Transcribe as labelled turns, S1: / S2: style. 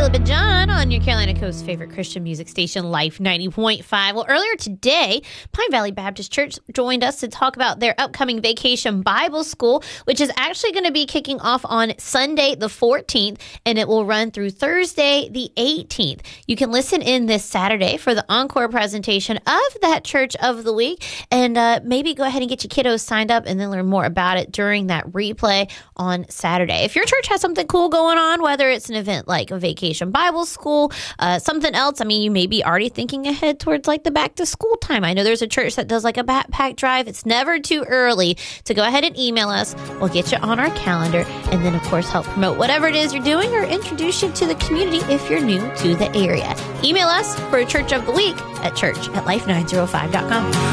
S1: Philip and John on your Carolina Coast's favorite Christian music station, Life 90.5. Well, earlier today, Pine Valley Baptist Church joined us to talk about their upcoming Vacation Bible School, which is actually going to be kicking off on Sunday the 14th, and it will run through Thursday the 18th. You can listen in this Saturday for the encore presentation of that Church of the Week, and maybe go ahead and get your kiddos signed up and then learn more about it during that replay on Saturday. If your church has something cool going on, whether it's an event like a Vacation Bible School, something else, I mean, you may be already thinking ahead towards like the back to school time. I know there's a church that does like a backpack drive. It's never too early to go ahead and email us. We'll get you on our calendar and then, of course, help promote whatever it is you're doing or introduce you to the community if you're new to the area. Email us for a Church of the Week at church@life905.com.